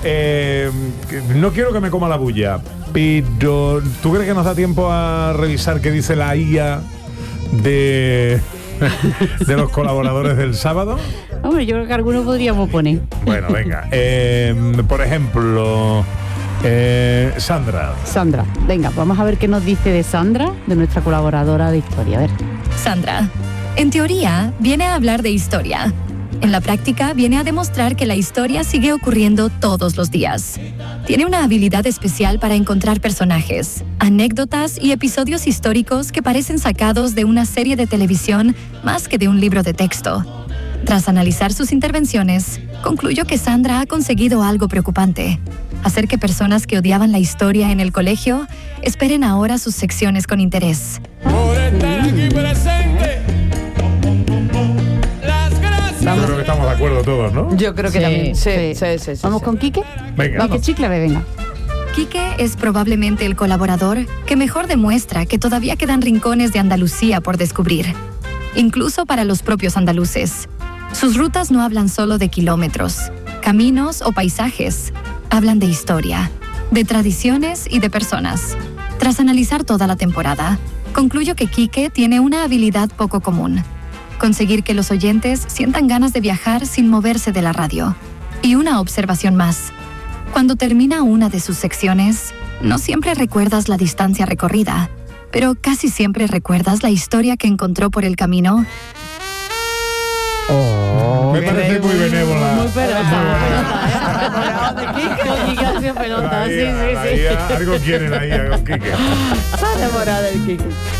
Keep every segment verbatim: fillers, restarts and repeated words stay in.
eh, no quiero que me coma la bulla, pero ¿tú crees que nos da tiempo a revisar qué dice la I A de, de los colaboradores del sábado? Hombre, yo creo que algunos podríamos poner. Bueno, venga. Eh, por ejemplo, eh, Sandra. Sandra, venga, vamos a ver qué nos dice de Sandra, de nuestra colaboradora de historia. A ver. Sandra, en teoría, viene a hablar de historia. En la práctica, viene a demostrar que la historia sigue ocurriendo todos los días. Tiene una habilidad especial para encontrar personajes, anécdotas y episodios históricos que parecen sacados de una serie de televisión más que de un libro de texto. Tras analizar sus intervenciones, concluyó que Sandra ha conseguido algo preocupante: hacer que personas que odiaban la historia en el colegio esperen ahora sus secciones con interés. Por estar aquí presente. Las gracias. Yo creo que estamos de acuerdo todos, ¿no? Yo creo que Sí, también. Sí, sí. sí, sí, sí, ¿Vamos sí. con Quique? Venga. Quique Chiclave, venga. Quique es probablemente el colaborador que mejor demuestra que todavía quedan rincones de Andalucía por descubrir, incluso para los propios andaluces. Sus rutas no hablan solo de kilómetros, caminos o paisajes, hablan de historia, de tradiciones y de personas. Tras analizar toda la temporada, concluyo que Quique tiene una habilidad poco común: conseguir que los oyentes sientan ganas de viajar sin moverse de la radio. Y una observación más: cuando termina una de sus secciones, no siempre recuerdas la distancia recorrida, pero casi siempre recuerdas la historia que encontró por el camino. Oh, me parece muy benévola. Muy pelota. ¿De Quique? Quique ha sido pelota, sí, sí, La sí. I A, algo quieren ahí con Quique. Está enamorada del Quique.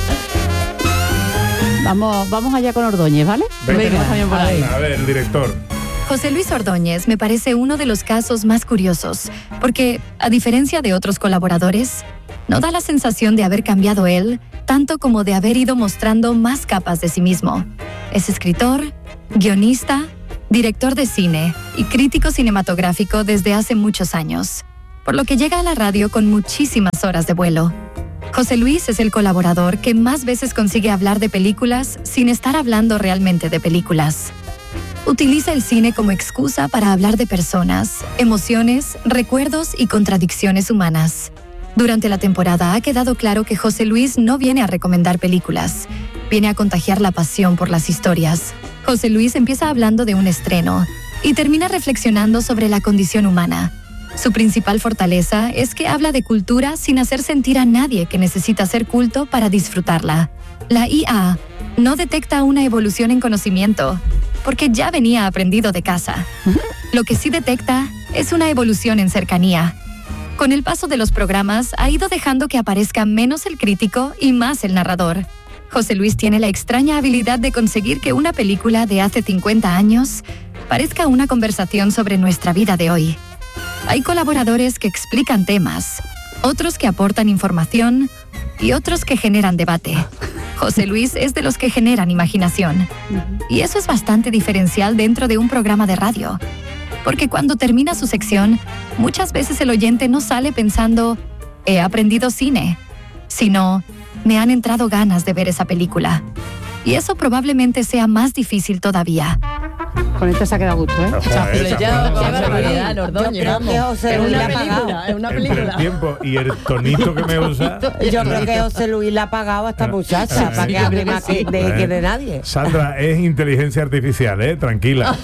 Vamos, vamos allá con Ordóñez, ¿vale? Venga. Tenemos también por ahí. A ver, el director. José Luis Ordóñez me parece uno de los casos más curiosos, porque, a diferencia de otros colaboradores, no da la sensación de haber cambiado él, tanto como de haber ido mostrando más capas de sí mismo. Es escritor, guionista, director de cine y crítico cinematográfico desde hace muchos años, por lo que llega a la radio con muchísimas horas de vuelo. José Luis es el colaborador que más veces consigue hablar de películas sin estar hablando realmente de películas. Utiliza el cine como excusa para hablar de personas, emociones, recuerdos y contradicciones humanas. Durante la temporada ha quedado claro que José Luis no viene a recomendar películas, viene a contagiar la pasión por las historias. José Luis empieza hablando de un estreno y termina reflexionando sobre la condición humana. Su principal fortaleza es que habla de cultura sin hacer sentir a nadie que necesita ser culto para disfrutarla. La I A no detecta una evolución en conocimiento, porque ya venía aprendido de casa. Lo que sí detecta es una evolución en cercanía. Con el paso de los programas ha ido dejando que aparezca menos el crítico y más el narrador. José Luis tiene la extraña habilidad de conseguir que una película de hace cincuenta años parezca una conversación sobre nuestra vida de hoy. Hay colaboradores que explican temas, otros que aportan información y otros que generan debate. José Luis es de los que generan imaginación. Y eso es bastante diferencial dentro de un programa de radio. Porque cuando termina su sección, muchas veces el oyente no sale pensando, he aprendido cine, sino, me han entrado ganas de ver esa película. Y eso probablemente sea más difícil todavía. Con esto se ha quedado a gusto, ¿eh? O sea, Pero esa- ya, vamos, qué vamos, barbaridad, vamos. Ordóñez, Yo creo vamos. que José Es Luis una la ha pagado. película, es una Entre el película. tiempo y el tonito que me usa. Yo creo que José Luis le ha pagado a esta muchacha Sí, para sí, que yo hable creo que más sí. que de, que de nadie. Sandra, es inteligencia artificial, ¿eh? Tranquila.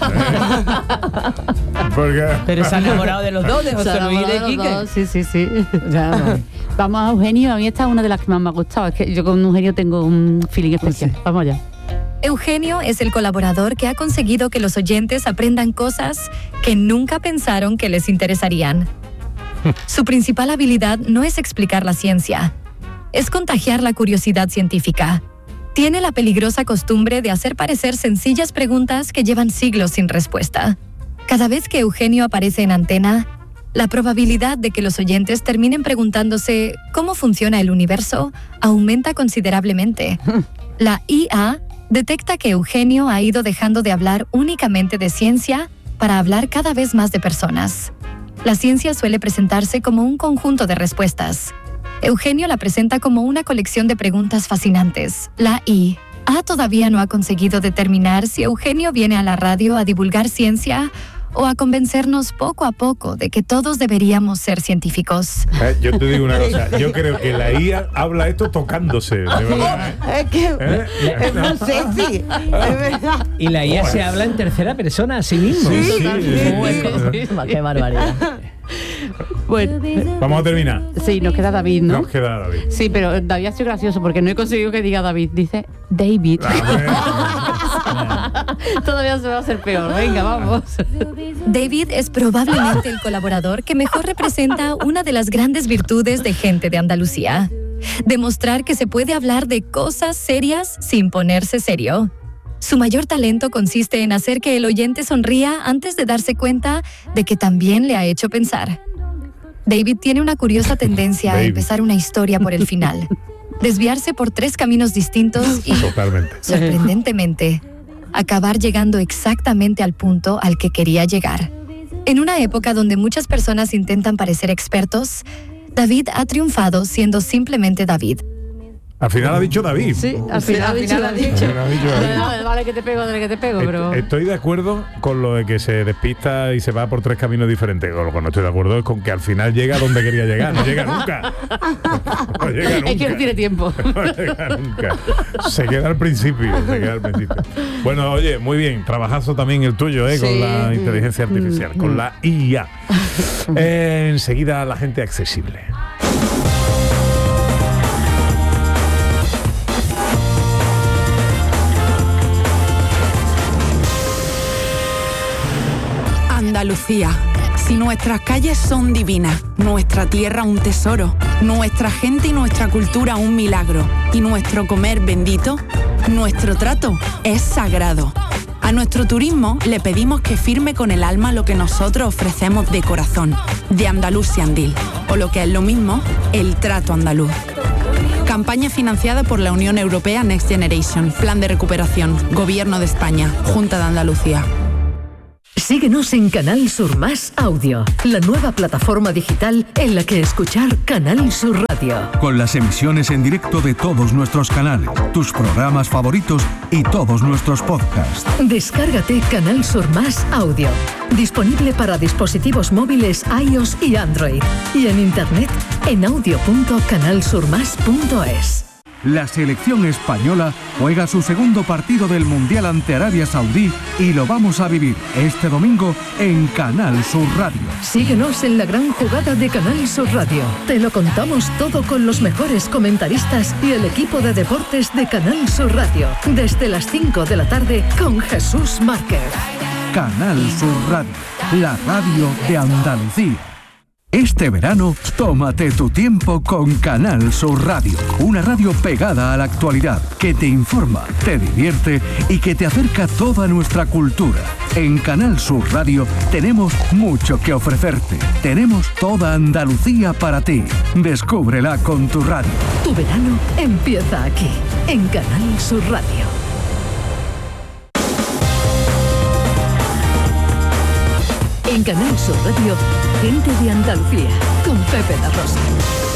¿eh? Porque... Pero se ha enamorado de los dos, de José Luis y de Quique. Sí, sí, sí. Ya, vamos. Vamos a Eugenio. A mí esta es una de las que más me ha gustado. Es que yo con Eugenio tengo un feeling especial. Vamos allá. Eugenio es el colaborador que ha conseguido que los oyentes aprendan cosas que nunca pensaron que les interesarían. Su principal habilidad no es explicar la ciencia, es contagiar la curiosidad científica. Tiene la peligrosa costumbre de hacer parecer sencillas preguntas que llevan siglos sin respuesta. Cada vez que Eugenio aparece en antena, la probabilidad de que los oyentes terminen preguntándose cómo funciona el universo aumenta considerablemente. La I A detecta que Eugenio ha ido dejando de hablar únicamente de ciencia para hablar cada vez más de personas. La ciencia suele presentarse como un conjunto de respuestas. Eugenio la presenta como una colección de preguntas fascinantes. La I A todavía no ha conseguido determinar si Eugenio viene a la radio a divulgar ciencia o a convencernos poco a poco de que todos deberíamos ser científicos. Eh, yo te digo una cosa, yo creo que la I A habla esto tocándose, de verdad. ¿eh? Es que ¿Eh? es muy sexy, es verdad. Y la I A se habla en tercera persona a sí mismo. Sí, sí, Qué barbaridad. Bueno, Vamos a terminar. sí, nos queda David, ¿no? Nos queda David. Sí, pero David ha sido gracioso porque no he conseguido que diga David. Dice David. Ah, Todavía se va a hacer peor. Venga, vamos. David es probablemente el colaborador que mejor representa una de las grandes virtudes de Gente de Andalucía: demostrar que se puede hablar de cosas serias sin ponerse serio. Su mayor talento consiste en hacer que el oyente sonría antes de darse cuenta de que también le ha hecho pensar. David tiene una curiosa tendencia a David. empezar una historia por el final, desviarse por tres caminos distintos y, Totalmente. sorprendentemente, acabar llegando exactamente al punto al que quería llegar. En una época donde muchas personas intentan parecer expertos, David ha triunfado siendo simplemente David. Al final ha dicho David. Sí, al final, al final ha dicho. Al final ha dicho David. Vale, vale, que te pego, dale que te pego, pero... Est- Estoy de acuerdo con lo de que se despista y se va por tres caminos diferentes. Con lo que no estoy de acuerdo es con que al final llega donde quería llegar. No llega nunca. No llega nunca. Es que no tiene tiempo. No llega nunca. Se queda al principio. Se queda al principio. Bueno, oye, muy bien. Trabajazo también el tuyo, ¿eh? Con Sí. la inteligencia artificial, con la I A. Eh, enseguida la gente accesible. Andalucía. Si nuestras calles son divinas, nuestra tierra un tesoro, nuestra gente y nuestra cultura un milagro, y nuestro comer bendito, nuestro trato es sagrado. A nuestro turismo le pedimos que firme con el alma lo que nosotros ofrecemos de corazón, de Andalusiandil, o lo que es lo mismo, el trato andaluz. Campaña financiada por la Unión Europea Next Generation, Plan de Recuperación, Gobierno de España, Junta de Andalucía. Síguenos en Canal Sur Más Audio, la nueva plataforma digital en la que escuchar Canal Sur Radio. Con las emisiones en directo de todos nuestros canales, tus programas favoritos y todos nuestros podcasts. Descárgate Canal Sur Más Audio, disponible para dispositivos móviles iOS y Android, y en internet en audio punto canal sur más punto es. La selección española juega su segundo partido del Mundial ante Arabia Saudí y lo vamos a vivir este domingo en Canal Sur Radio. Síguenos en la gran jugada de Canal Sur Radio. Te lo contamos todo con los mejores comentaristas y el equipo de deportes de Canal Sur Radio. Desde las cinco de la tarde con Jesús Márquez. Canal Sur Radio, la radio de Andalucía. Este verano, tómate tu tiempo con Canal Sur Radio, una radio pegada a la actualidad, que te informa, te divierte y que te acerca toda nuestra cultura. En Canal Sur Radio tenemos mucho que ofrecerte. Tenemos toda Andalucía para ti. Descúbrela con tu radio. Tu verano empieza aquí, en Canal Sur Radio. En Canal Sur Radio, Gente de Andalucía, con Pepe La Rosa.